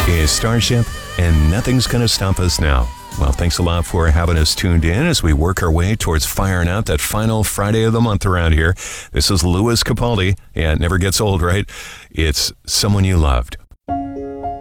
is Starship, and nothing's going to stop us now. Well, thanks a lot for having us tuned in as we work our way towards firing out that final Friday of the month around here. This is Louis Capaldi. Yeah, it never gets old, right? It's Someone You Loved.